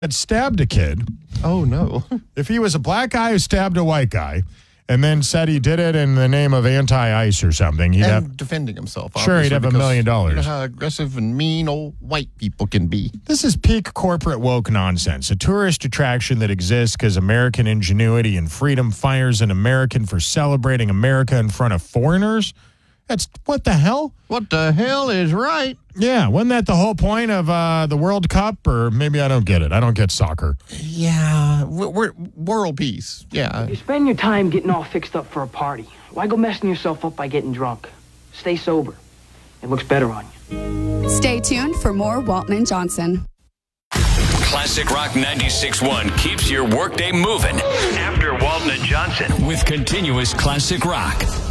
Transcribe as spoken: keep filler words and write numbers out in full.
had stabbed a kid. Oh, no. If he was a black guy who stabbed a white guy and then said he did it in the name of anti-ICE or something, he'd and have... defending himself, Sure, he'd have a million dollars. You know how aggressive and mean old white people can be. This is peak corporate woke nonsense, a tourist attraction that exists because American ingenuity and freedom fires an American for celebrating America in front of foreigners. That's what the hell? What the hell is right? Yeah, wasn't that the whole point of uh, the World Cup? Or maybe I don't get it. I don't get soccer. Yeah, we're, we're world peace. Yeah. You spend your time getting all fixed up for a party. Why go messing yourself up by getting drunk? Stay sober. It looks better on you. Stay tuned for more Walton and Johnson. Classic Rock ninety-six point one keeps your workday moving. After Walton and Johnson with continuous classic rock.